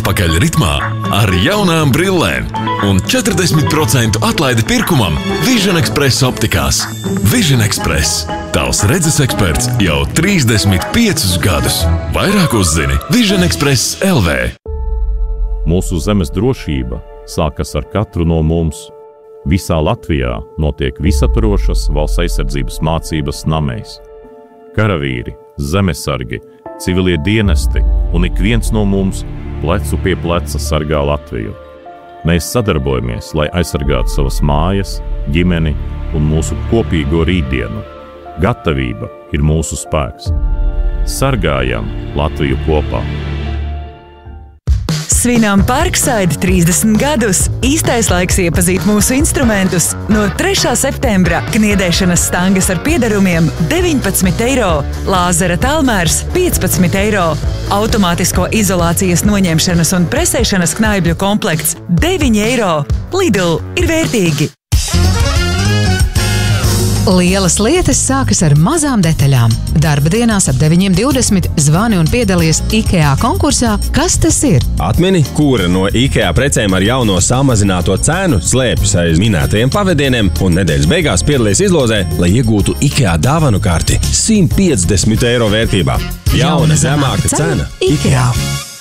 atpakaļ ritmā ar jaunām brillēm un 40% atlaidi pirkumam Vision Express optikās. Vision Express. Tavs redzes eksperts jau 35 gadus. Vairāk uzzini Vision Express LV. Mūsu zemes drošība sākas ar katru no mums. Visā Latvijā notiek visaptvarošas valsts aizsardzības mācības namēs. Karavīri, zemesargi, civilie dienesti un ik viens no mums plecu pie pleca sargā Latviju. Mēs sadarbojamies, lai aizsargātu savas mājas, ģimeni un mūsu kopīgo rītdienu. Gatavība ir mūsu spēks. Sargājam Latviju kopā! Svinām Parkside 30 gadus. Īstais laiks iepazīt mūsu instrumentus. No 3. septembra kniedēšanas stangas ar piedarumiem 19 eiro, lāzera tālmērs 15 eiro, automātisko izolācijas noņemšanas un presēšanas knaibļu komplekts 9 eiro. Lidl ir vērtīgi! Lielas lietas sākas ar mazām detaļām. Darba dienās ap 9:20 zvani un piedalies IKEA konkursā Kas tas ir? Atmini, kura no IKEA precēm ar jauno samazināto cenu slēpjas aiz minētajiem pavadieniem un nedēļas beigās piedalies izlozē, lai iegūtu IKEA dāvanu karti 150 eiro vērtībā. Jauna zemāka cena IKEA.